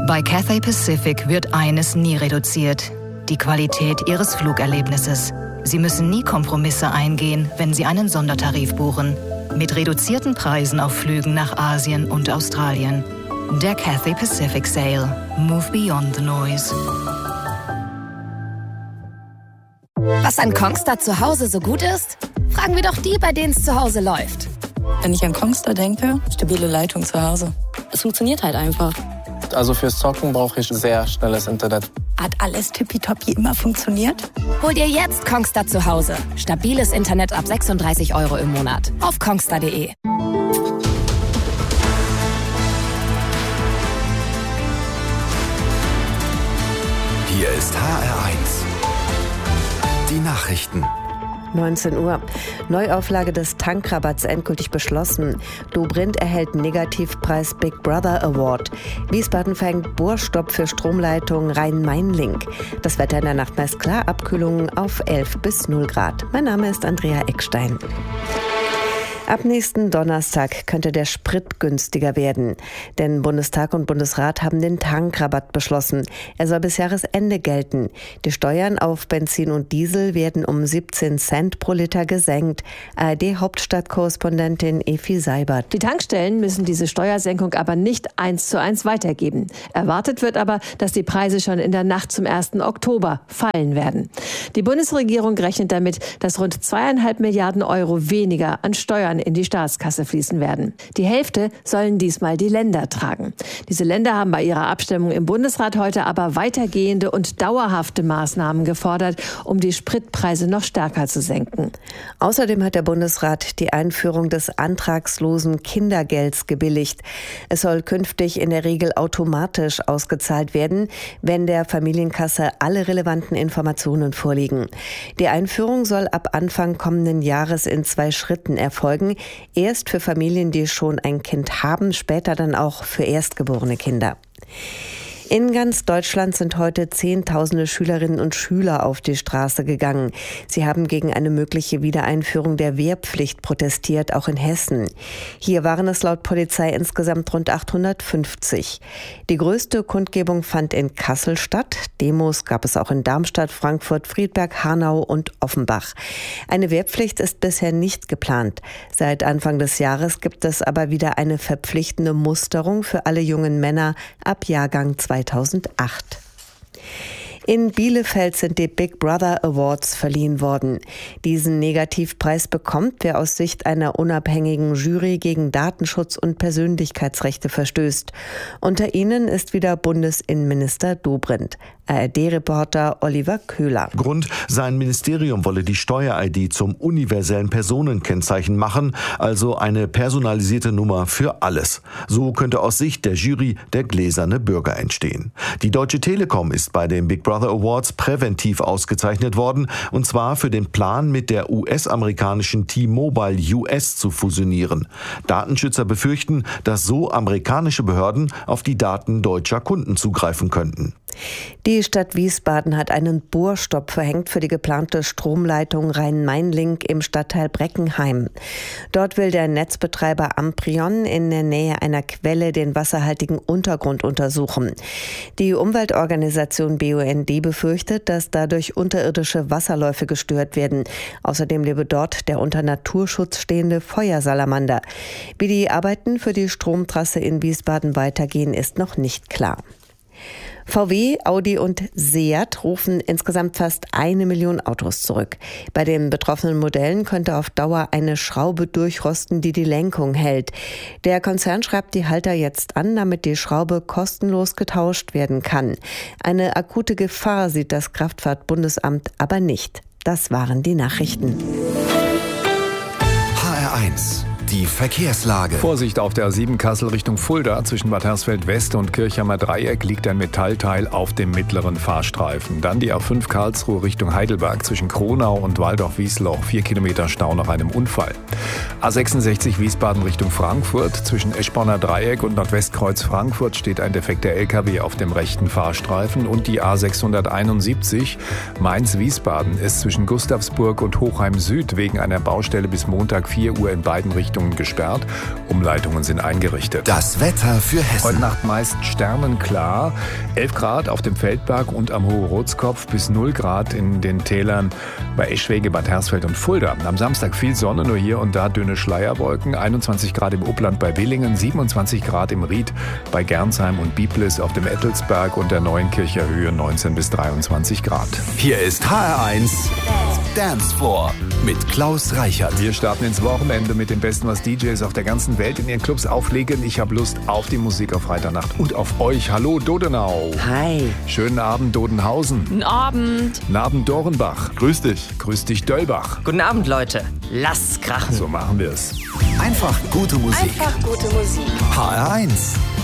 Bei Cathay Pacific wird eines nie reduziert: die Qualität Ihres Flugerlebnisses. Sie müssen nie Kompromisse eingehen, wenn Sie einen Sondertarif buchen. Mit reduzierten Preisen auf Flügen nach Asien und Australien. Der Cathay Pacific Sale. Move beyond the noise. Was an Kongstar zu Hause so gut ist? Fragen wir doch die, bei denen es zu Hause läuft. Wenn ich an Kongstar denke, stabile Leitung zu Hause. Es funktioniert halt einfach. Also fürs Zocken brauche ich sehr schnelles Internet. Hat alles tippitoppi immer funktioniert? Hol dir jetzt Kongstar zu Hause. Stabiles Internet ab 36 € im Monat. Auf kongstar.de. Hier ist HR1. Die Nachrichten. 19 Uhr. Neuauflage des Tankrabatts endgültig beschlossen. Dobrindt erhält Negativpreis Big Brother Award. Wiesbaden verhängt Bohrstopp für Stromleitung Rhein-Main-Link. Das Wetter in der Nacht meist klar, Abkühlungen auf 11 bis 0 Grad. Mein Name ist Andrea Eckstein. Ab nächsten Donnerstag könnte der Sprit günstiger werden. Denn Bundestag und Bundesrat haben den Tankrabatt beschlossen. Er soll bis Jahresende gelten. Die Steuern auf Benzin und Diesel werden um 17 Cent pro Liter gesenkt. ARD-Hauptstadtkorrespondentin Efi Seibert. Die Tankstellen müssen diese Steuersenkung aber nicht 1:1 weitergeben. Erwartet wird aber, dass die Preise schon in der Nacht zum 1. Oktober fallen werden. Die Bundesregierung rechnet damit, dass rund 2,5 Milliarden € weniger an Steuern in die Staatskasse fließen werden. Die Hälfte sollen diesmal die Länder tragen. Diese Länder haben bei ihrer Abstimmung im Bundesrat heute aber weitergehende und dauerhafte Maßnahmen gefordert, um die Spritpreise noch stärker zu senken. Außerdem hat der Bundesrat die Einführung des antragslosen Kindergelds gebilligt. Es soll künftig in der Regel automatisch ausgezahlt werden, wenn der Familienkasse alle relevanten Informationen vorliegen. Die Einführung soll ab Anfang kommenden Jahres in 2 Schritten erfolgen. Erst für Familien, die schon ein Kind haben, später dann auch für erstgeborene Kinder. In ganz Deutschland sind heute Zehntausende Schülerinnen und Schüler auf die Straße gegangen. Sie haben gegen eine mögliche Wiedereinführung der Wehrpflicht protestiert, auch in Hessen. Hier waren es laut Polizei insgesamt rund 850. Die größte Kundgebung fand in Kassel statt. Demos gab es auch in Darmstadt, Frankfurt, Friedberg, Hanau und Offenbach. Eine Wehrpflicht ist bisher nicht geplant. Seit Anfang des Jahres gibt es aber wieder eine verpflichtende Musterung für alle jungen Männer ab Jahrgang 2008. In Bielefeld sind die Big Brother Awards verliehen worden. Diesen Negativpreis bekommt, wer aus Sicht einer unabhängigen Jury gegen Datenschutz und Persönlichkeitsrechte verstößt. Unter ihnen ist wieder Bundesinnenminister Dobrindt. ARD-Reporter Oliver Köhler. Grund, sein Ministerium wolle die Steuer-ID zum universellen Personenkennzeichen machen, also eine personalisierte Nummer für alles. So könnte aus Sicht der Jury der gläserne Bürger entstehen. Die Deutsche Telekom ist bei den Big Brother Awards präventiv ausgezeichnet worden, und zwar für den Plan, mit der US-amerikanischen T-Mobile US zu fusionieren. Datenschützer befürchten, dass so amerikanische Behörden auf die Daten deutscher Kunden zugreifen könnten. Die Stadt Wiesbaden hat einen Bohrstopp verhängt für die geplante Stromleitung Rhein-Main-Link im Stadtteil Breckenheim. Dort will der Netzbetreiber Amprion in der Nähe einer Quelle den wasserhaltigen Untergrund untersuchen. Die Umweltorganisation BUND befürchtet, dass dadurch unterirdische Wasserläufe gestört werden. Außerdem lebe dort der unter Naturschutz stehende Feuersalamander. Wie die Arbeiten für die Stromtrasse in Wiesbaden weitergehen, ist noch nicht klar. VW, Audi und Seat rufen insgesamt fast 1 Million Autos zurück. Bei den betroffenen Modellen könnte auf Dauer eine Schraube durchrosten, die die Lenkung hält. Der Konzern schreibt die Halter jetzt an, damit die Schraube kostenlos getauscht werden kann. Eine akute Gefahr sieht das Kraftfahrtbundesamt aber nicht. Das waren die Nachrichten. HR1. Die Verkehrslage. Vorsicht auf der A7 Kassel Richtung Fulda. Zwischen Bad Hersfeld West und Kirchheimer Dreieck liegt ein Metallteil auf dem mittleren Fahrstreifen. Dann die A5 Karlsruhe Richtung Heidelberg zwischen Kronau und Waldorf-Wiesloch. 4 Kilometer Stau nach einem Unfall. A66 Wiesbaden Richtung Frankfurt. Zwischen Eschborner Dreieck und Nordwestkreuz Frankfurt steht ein defekter LKW auf dem rechten Fahrstreifen. Und die A671 Mainz-Wiesbaden ist zwischen Gustavsburg und Hochheim Süd wegen einer Baustelle bis Montag 4 Uhr in beiden Richtungen Richtungen gesperrt. Umleitungen sind eingerichtet. Das Wetter für Hessen. Heute Nacht meist sternenklar. 11 Grad auf dem Feldberg und am Hohe-Rotskopf bis 0 Grad in den Tälern bei Eschwege, Bad Hersfeld und Fulda. Am Samstag viel Sonne, nur hier und da dünne Schleierwolken. 21 Grad im Upland bei Willingen, 27 Grad im Ried bei Gernsheim und Biblis auf dem Ettelsberg und der Neuenkircher Höhe 19 bis 23 Grad. Hier ist HR1 Dance Floor mit Klaus Reichert. Wir starten ins Wochenende mit dem Besten, was DJs auf der ganzen Welt in ihren Clubs auflegen. Ich habe Lust auf die Musik auf Freitagnacht und auf euch. Hallo Dodenau. Hi. Schönen Abend Dodenhausen. Guten Abend. Guten Abend Dorenbach. Grüß dich. Grüß dich Döllbach. Guten Abend, Leute. Lasst's krachen. So machen wir es. Einfach gute Musik. Einfach gute Musik. HR1